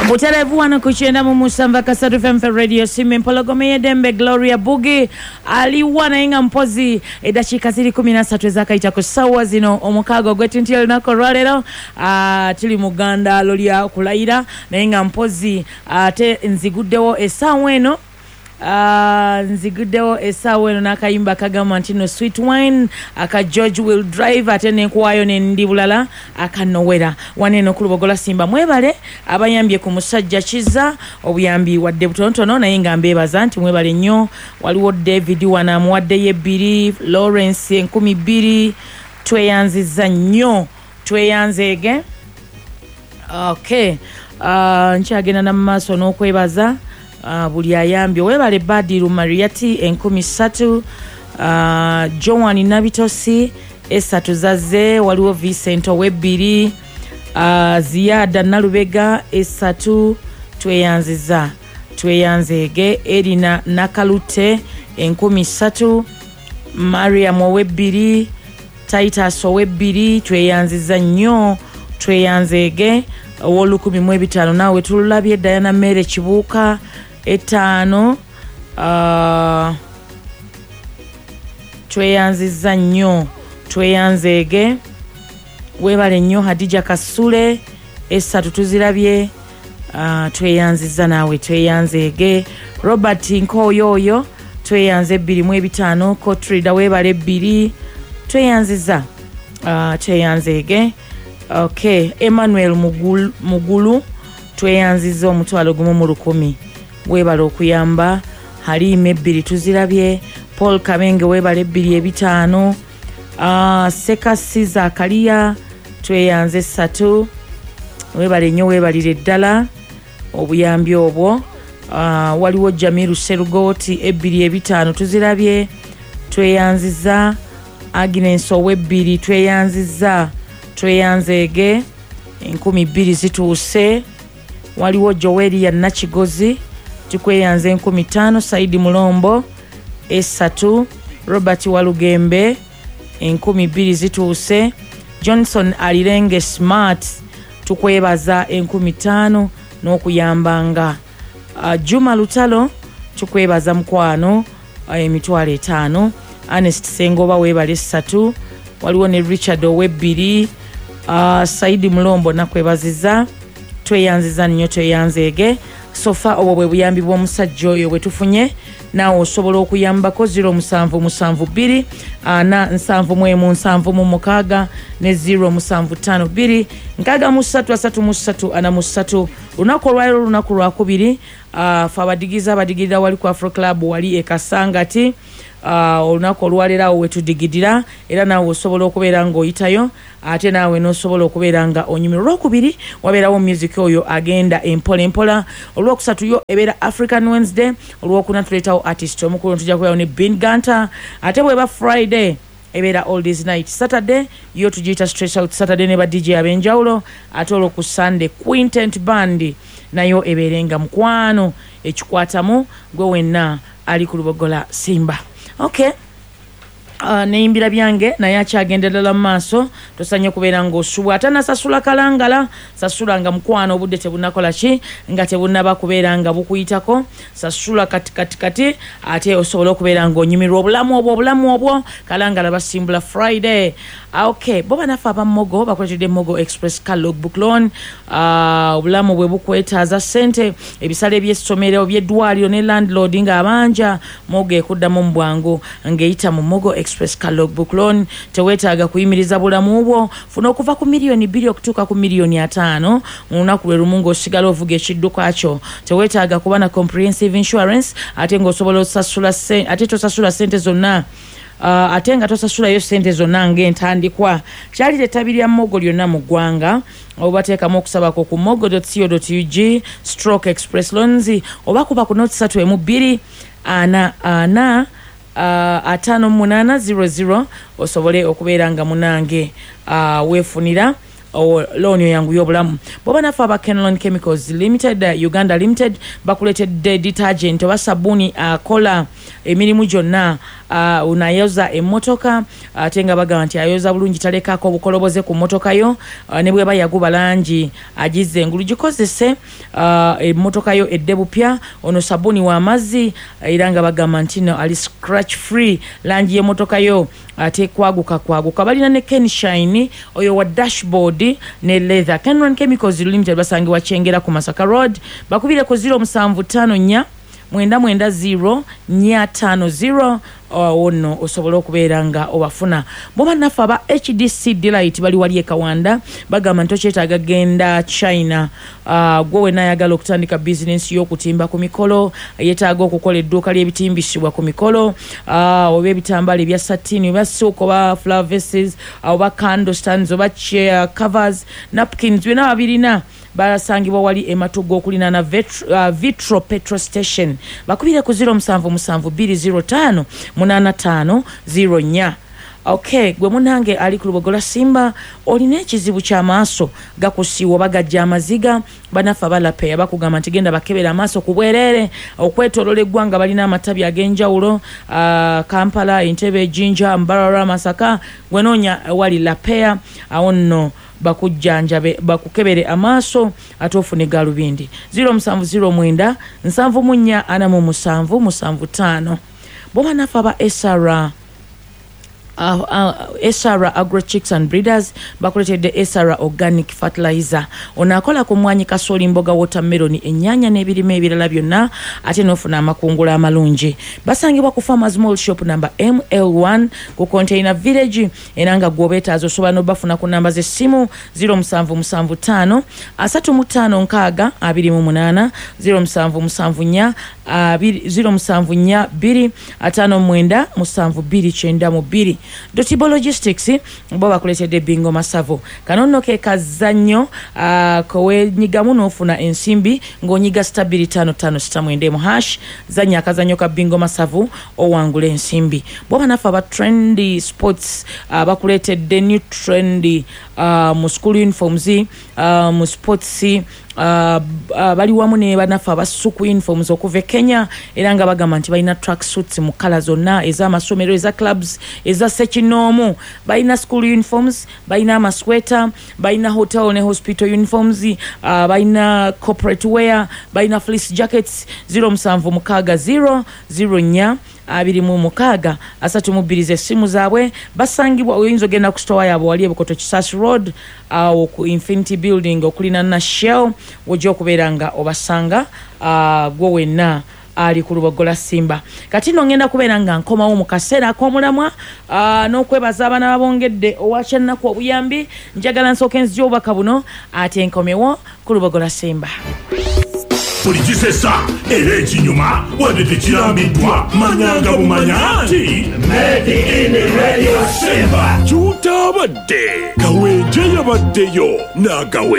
Mutalevu wana kuchenda mumusamba kasatu FM Radio Sime Mpologome yedembe Gloria Bugi ali wana inga mpozi edachika zili 13 zakaita kusawa zino omukago gwetu ntiyali nako rwalero tili muganda lolia kulaira na inga mpozi te nziguddewo esaweno nziguddewo esaweno nakayimba kagamba ntino Sweet Wine aka George Will Drive atene kwayo ne ndibulala akanowera waneno kulubogola Simba mwebale abayambye ku musajja kiza obuyambi wadde butontono naye nga mbebaza nti mwebale nnyo waliwo David wana muwadde ye Lawrence 12 tweyanziza nnyo tweyanzege okay nkyagenda na maaso n'okwebaza buli ayambye webale Badiru Mariati 13 Joan Nabitosi esatu zaze waliwo Vincent Owebiri Ziyada Nalubega esatu tweyanzege Erina Nakalute 13 Mariam Owebiri Titus Owebiri tweyanziza nnyo tweyanzege wolukubi mwebitano nawe tululabye Diana Mere Kibuuka 5 tweyanziza nnyo tweyanzege webale nnyo Hadija Kasule esatu tuzirabye tweyanziza nawe tweyanzege Robert Nkoyoyo tweyanze 2 mwebitano Kotrida webale 2 tweyanziza tweyanzege okay Emmanuel Mugulu tweyanziza omutwalo gumu mu 10 webale okuyamba Halime 2 tuzirabye Paul Kabenge webale 2 5 Sekasiza Kalia tweyanze 3 webale nnyo webalire ddala obuyambi obwo waliwo Jamiru Serugoti 2 tuzirabye tweyanziza Agnes Owebiri tweyanzege 12 zituuse waliwo Joeli ya Nakigozi tukweyanze 15 Saidi Mulombo 3 Robert Walugembe 12 zituuse Johnson Alirenge Smart tukwebaza 15 n'okuyambanga Juma Lutalo tukwebaza mukwano emitwalo 5 Ernest Sengoba webale 3 waliwo ne Richard Owebiri Saidi Mulombo nakwebaziza tweyanziza nnyo tweyanzege sofa obwo bwe buyambi bw'omusajja oyo bwe tufunye nawe osobola okuyambako 0772 477 ne 0752 633 lunaku olwaliro lunaku lwakubiri fa abadigirira wali ku Afro Club wali ekasangati olunaku olwalero wetudigidira era nawe osobola okubeera ng'oyitayo ate nawe n'osobola okubeera nga onyumirwa olwokubiri wabeerawo music oyo agenda empola olwokusatu yo ebeera African Wednesday olwokuna tuleetawo artist omukulu tujja kubeerawo ne Ben Ganta ate bweba Friday ebeera Oldies Night Saturday yo tugiyita Stress Out Saturday ne ba DJ ab'enjawulo ate olwoku Sunday Quintet Band nayo ebeerenga mukwano ekikwatamu gwe wenna ali ku lubogola Simba okay neyimbira byange naye akyagenderera maaso tosanye kubeera ng'osuubwa atanasasula kalangala sasula nga mukwano obudde tebunakola ki nga tebunaba kubeera nga bukuyitako sasula kati ate osobola okubeera ng'onyumirwa obulamu obwo kalangala basimbula Friday okay bo banafe abammogo bakoletedde Mogo Express car logbook loan obulamu bwe bukwetaaza ssente ebisale by'essomero by'eddwaliro ne landlord ng'abanja Mogo ekuddamu mu bwangu ng'eyita mu Mogo Express car logbook loan teweetaaga kuyimiriza bulamu bwo funa okuva ku million 2 okutuuka ku million 5 mu lunaku lwe lumu ng'osigala ovuga ekidduka kyo teweetaaga kuba na comprehensive insurance ate ng'osobola osasula ate tosasula ssente zonna ate nga tosasulayo ssente zonna ng'entandikwa kyali tettabi lya Mogo lyonna mu ggwanga obateekamu okusabako ku mogo.co.ug/express loans oba kuba ku noti 3 2 5800 osobole okubeera nga munange weefunira loan yangu yobulamu boba nafa aba Kenlon Chemicals Limited Uganda Limited bakuletedde detergent oba sabuni akola emirimu gyonna unayoza emmotoka ate nga bagamba nti ayoza bulungi talekako obukoloboze ku mmotoka yo ne bweba yaguba langi agize engulu gikozese emmotoka yo edde bupya ono sabuni wa mazzi era nga bagamba nti no ali scratch free langi y'emmotoka yo ate kwaguka balina ne Ken Shine oyo wa dashboard ne leather. Kenlon Chemicals Limited basangibwa Kyengera ku Masaka Road bakubire ku 0754 990 ono osobola okubeera nga obafuna boba nafa ba HDC Delight bali wali ekawanda bagamba nto kyetaaga genda China gwe nayagala okutandika business y'okutimba ku mikolo yetaaga okukola edduuka ly'ebitimbisibwa ku mikolo oba ebitambala ebya satin oba silk oba flower vases oba candle stands oba chair covers napkins byonna babirina basangibwa wali ematugo okulina na Vitro petrol station bakubire ku 077205 8504. Okay, gwe munange ali ku Lubogola Simba olina ekizibu kya maaso gakusiwa bagajja amaziga banafa balape bakugamba nti genda bakebera maaso ku bwerere okwetolola eggwanga balina amatabi ag'enjawulo Kampala, Entebbe, Jinja, Mbarara, Masaka gwenoonya wali lapea awonno bakujjanjabe bakukebere amaaso atofune galubindi 0709 747 boba nafa ba SR Agro Chicks and Breeders bakuletedde SR Organic Fertilizer onakola ku mwanyi kasoli mboga watermelon ennyanya n'ebirime ebirala byonna ate n'ofuna amakungula amalungi basangibwa ku Farmers Mall Shop number ML1 ku Container Village enanga gwobetaazo osobola n'obafuna ku namba z'essimu 0775 35 28 0774 074 2 59 7292 Dotibo Logistics bo bakuletedde Bingo Masavo kanono ke kazanyo kowe nyigamu n'ofuna ensimbi ng'onyiga stabili 5567 hash zanya akazanyo ka Bingo Masavo owangula ensimbi bo banafa ba Trendy Sports bakuletedde new trendy mu school uniforms mu sports bali wamu ne banafa basuku uniforms okuva Kenya era nga bagamba nti balina track suits mu kala zonna ez'amasomero eza clubs eza sekinomu balina school uniforms balina amasweater balina hotel ne hospital uniforms balina corporate wear balina fleece jackets 0760 0 26 32 simu zaabwe basangibwa oyinza ogenda ku store yaabwe wali ebukoto Kisasi Road ku Infinity Building okulina na Shell wojja okubeera nga obasanga gwe wenna ali ku Lubogola Simba kati ngenda kubeera nga nkomawo mu kaseera ak'omulamwa n'okwebaza abaana babongedde owakyennaku obuyambi njagala nsooke nzija obubaka buno ate nkomewo ku Lubogola Simba Polijisesa era ekinyuma wadde tekirambiddwa manyanga bumanya nti Made in Radio Simba kyutabadde kawenje yabaddeyo n'agawe